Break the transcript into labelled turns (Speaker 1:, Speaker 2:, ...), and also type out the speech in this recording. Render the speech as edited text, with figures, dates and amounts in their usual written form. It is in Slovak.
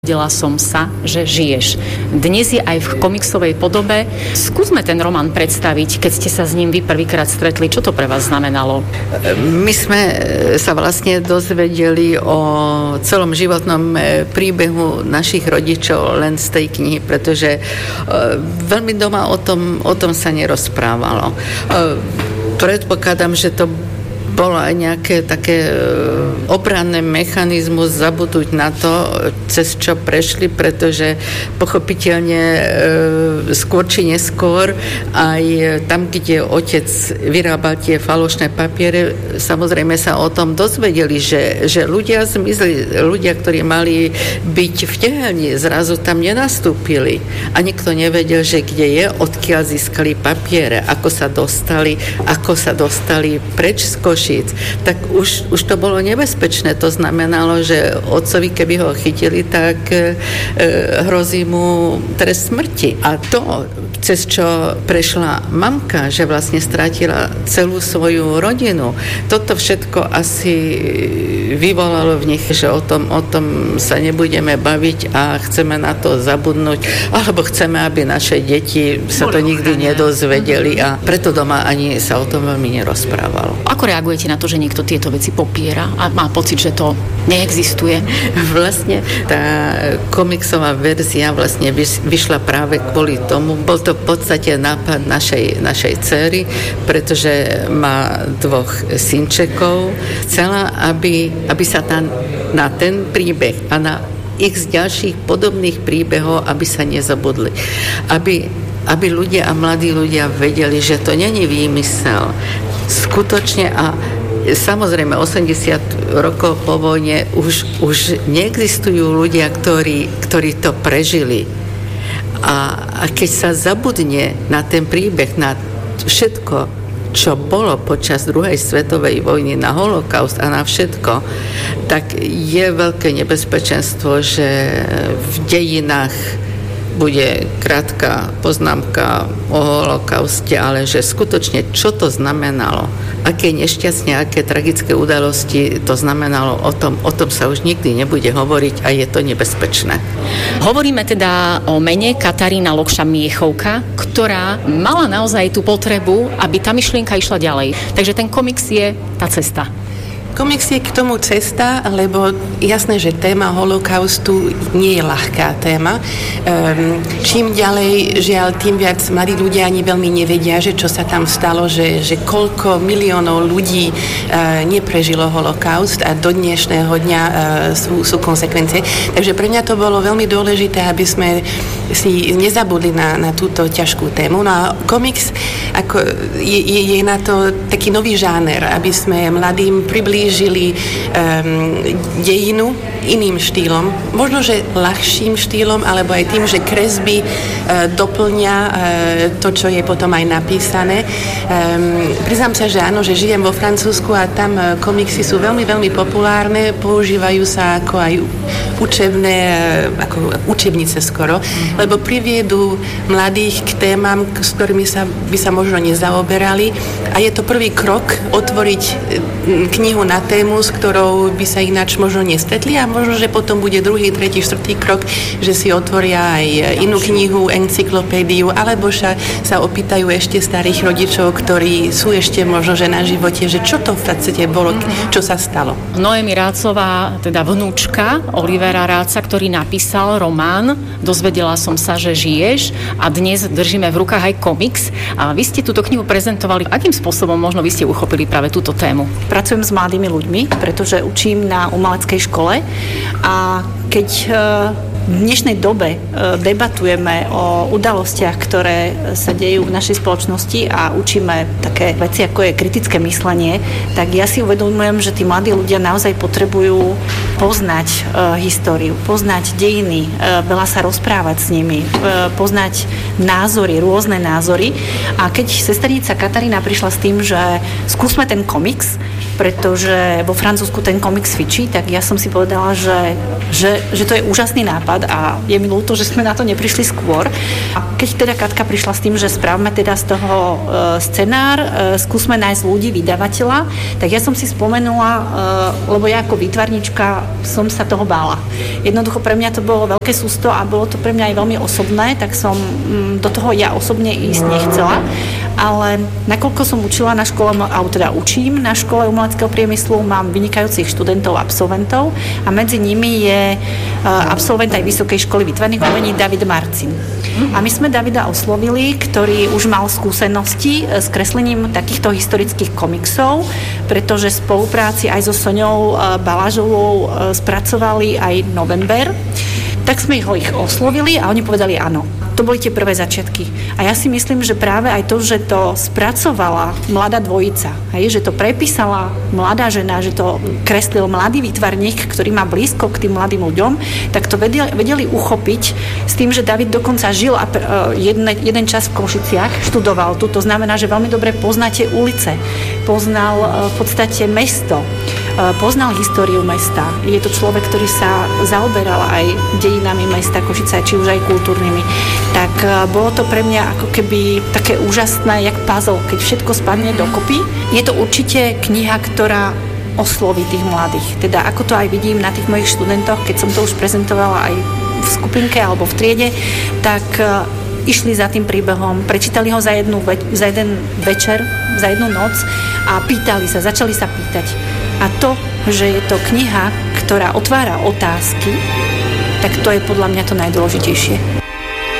Speaker 1: Dozvedela som sa, že žiješ. Dnes je aj v komiksovej podobe. Skúsme ten román predstaviť, keď ste sa s ním vy prvýkrát stretli. Čo to pre vás znamenalo?
Speaker 2: My sme sa vlastne dozvedeli o celom životnom príbehu našich rodičov len z tej knihy, pretože veľmi doma o tom sa nerozprávalo. Predpokladám, že to bolo aj nejaké také obranné mechanizmus zabudnúť na to, cez čo prešli, pretože pochopiteľne skôr či neskôr aj tam, kde otec vyrábal tie falošné papiere, samozrejme sa o tom dozvedeli, že ľudia zmizli, ľudia, ktorí mali byť v tehelni, zrazu tam nenastúpili a nikto nevedel, že kde je, odkiaľ získali papiere, ako sa dostali preč z Košíc. Tak už to bolo nebezpečné. To znamenalo, že otcovi, keby ho chytili, tak hrozí mu trest smrti. A to, cez čo prešla mamka, že vlastne strátila celú svoju rodinu, toto všetko asi vyvolalo v nich, že o tom sa nebudeme baviť a chceme na to zabudnúť, alebo chceme, aby naše deti sa to nikdy nedozvedeli a preto doma ani sa o tom veľmi nerozprávalo.
Speaker 1: Ako reagujete na to, že niekto tieto veci popiera a má pocit, že to neexistuje?
Speaker 2: Vlastne tá komiksová verzia vlastne vyšla práve kvôli tomu. Bol to v podstate nápad našej dcery, pretože má 2 synčekov. Chcela, aby sa na ten príbeh a na x ďalších podobných príbehov, aby sa nezabudli. Aby ľudia a mladí ľudia vedeli, že to není výmysel. Skutočne a samozrejme 80 rokov po vojne už neexistujú ľudia, ktorí to prežili. A keď sa zabudne na ten príbeh, na všetko, čo bolo počas druhej svetovej vojny, na holokaust a na všetko, tak je veľké nebezpečenstvo, že v dejinách bude krátka poznámka o holokauste, ale že skutočne, čo to znamenalo, aké nešťastne, aké tragické udalosti to znamenalo, o tom sa už nikdy nebude hovoriť a je to nebezpečné.
Speaker 1: Hovoríme teda o mene Katarína Lokša-Miechovka, ktorá mala naozaj tú potrebu, aby tá myšlienka išla ďalej. Takže ten komiks je tá cesta.
Speaker 3: Komiks je k tomu cesta, lebo jasné, že téma holokaustu nie je ľahká téma. Čím ďalej, žiaľ, tým viac mladí ľudia ani veľmi nevedia, že čo sa tam stalo, že koľko miliónov ľudí neprežilo holokaust a do dnešného dňa sú konsekvencie. Takže pre mňa to bolo veľmi dôležité, aby sme si nezabudli na túto ťažkú tému. No a komiks je na to taký nový žáner, aby sme mladým priblížili dejinu iným štýlom, možno, že ľahším štýlom, alebo aj tým, že kresby doplňa to, čo je potom aj napísané. Priznám sa, že áno, že žijem vo Francúzsku a tam komiksy sú veľmi, veľmi populárne, používajú sa ako aj učebné, ako učebnice skoro, lebo priviedú mladých k témam, s ktorými by sa možno nezaoberali a je to prvý krok otvoriť knihu na tému, s ktorou by sa ináč možno nestretli a možno, že potom bude druhý, tretí, štvrtý krok, že si otvoria aj inú knihu, encyklopédiu, alebo sa opýtajú ešte starých rodičov, ktorí sú ešte možno, že na živote, že čo to v podstate bolo, čo sa stalo.
Speaker 1: Noémie Rácová, teda vnúčka Olivera Ráca, ktorý napísal román Dozvedela som sa, že žiješ a dnes držíme v rukách aj komiks a vy ste túto knihu prezentovali. Akým spôsobom možno vy ste uchopili práve túto tému?
Speaker 4: Pracujem s mladými ľuďmi, pretože učím na umeleckej škole a keď v dnešnej dobe debatujeme o udalostiach, ktoré sa dejú v našej spoločnosti a učíme také veci, ako je kritické myslenie, tak ja si uvedomujem, že tí mladí ľudia naozaj potrebujú poznať históriu, poznať dejiny, veľa sa rozprávať s nimi, poznať názory, rôzne názory. A keď sesternica Katarína prišla s tým, že skúsme ten komiks, pretože vo Francúzsku ten komiks fičí, tak ja som si povedala, že to je úžasný nápad a je mi ľúto, že sme na to neprišli skôr. A keď teda Katka prišla s tým, že správame teda z toho scenár, skúsme nájsť ľudí, vydavateľa, tak ja som si spomenula, lebo ja ako výtvarnička som sa toho bála. Jednoducho pre mňa to bolo veľké sústo a bolo to pre mňa aj veľmi osobné, tak som do toho ja osobne ísť nechcela. Ale nakoľko som učila na škole, alebo teda učím na škole umeleckého priemyslu, mám vynikajúcich študentov, absolventov a medzi nimi je absolvent aj Vysokej školy výtvarných umení David Marcin. A my sme Davida oslovili, ktorý už mal skúsenosti s kreslením takýchto historických komiksov, pretože v spolupráci aj so Soňou Balážovou spracovali aj November. Tak sme ho ich oslovili a oni povedali áno. To boli tie prvé začiatky. A ja si myslím, že práve aj to, že to spracovala mladá dvojica, že to prepísala mladá žena, že to kreslil mladý výtvarník, ktorý má blízko k tým mladým ľuďom, tak to vedeli uchopiť s tým, že David dokonca žil a jeden čas v Košiciach, študoval tu. To znamená, že veľmi dobre poznáte ulice, poznal v podstate mesto, poznal históriu mesta. Je to človek, ktorý sa zaoberal aj dejinami mesta Košice, či už aj kultúrnymi. Tak bolo to pre mňa ako keby také úžasné, jak puzzle, keď všetko spadne dokopy. Je to určite kniha, ktorá osloví tých mladých. Teda ako to aj vidím na tých mojich študentoch, keď som to už prezentovala aj v skupinke alebo v triede, tak išli za tým príbehom, prečítali ho za jeden večer, za jednu noc a začali sa pýtať. A to, že je to kniha, ktorá otvára otázky, tak to je podľa mňa to najdôležitejšie.